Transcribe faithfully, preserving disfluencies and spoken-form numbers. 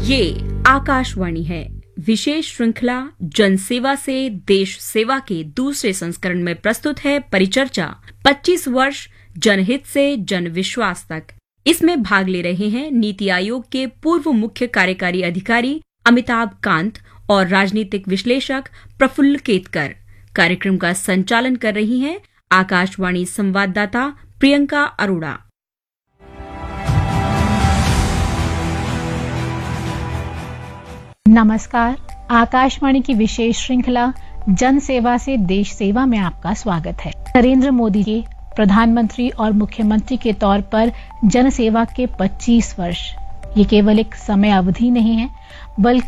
ये आकाशवाणी है। विशेष श्रृंखला जन सेवा से देश सेवा के दूसरे संस्करण में प्रस्तुत है परिचर्चा पच्चीस वर्ष जनहित से जन विश्वास तक। इसमें भाग ले रहे हैं नीति आयोग के पूर्व मुख्य कार्यकारी अधिकारी अमिताभ कांत और राजनीतिक विश्लेषक प्रफुल्ल केतकर। कार्यक्रम का संचालन कर रही हैं आकाशवाणी संवाददाता प्रियंका अरोड़ा। नमस्कार, आकाशवाणी की विशेष श्रृंखला जन सेवा से देश सेवा में आपका स्वागत है। नरेंद्र मोदी के प्रधानमंत्री और मुख्यमंत्री के तौर पर जन सेवा के पच्चीस वर्ष, ये केवल एक समय अवधि नहीं है, बल्कि